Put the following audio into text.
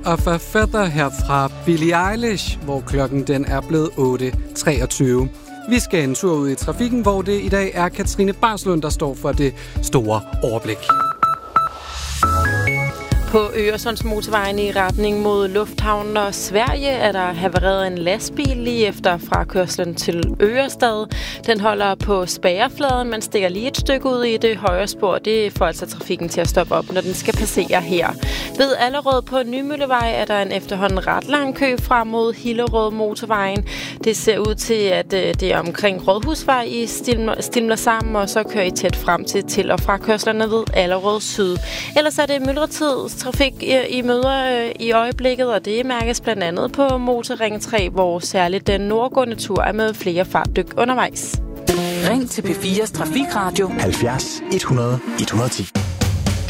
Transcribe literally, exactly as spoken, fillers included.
of a Feather her fra Billie Eilish, hvor klokken den er blevet otte treogtyve. Vi skal en tur ud i trafikken, hvor det i dag er Katrine Barslund, der står for det store overblik. På Øresundsmotorvejen i retning mod Lufthavnen og Sverige er der havareret en lastbil lige efter frakørslen til Ørestad. Den holder på spærrefladen, men stikker lige et stykke ud i det højre spor. Det får altså trafikken til at stoppe op, når den skal passere her. Ved Allerød på Nymøllevej er der en efterhånden ret lang kø frem mod Hillerød motorvejen. Det ser ud til, at det er omkring Rådhusvej i stimler sammen, og så kører I tæt frem til til og frakørslerne ved Allerød Syd. Ellers er det myldretid trafik i møder i øjeblikket, og det mærkes blandt andet på Motorring tre, hvor særligt den nordgående tur er med flere fartdyk undervejs. Ring til P fires Trafikradio halvfjerds et hundrede et hundrede og ti.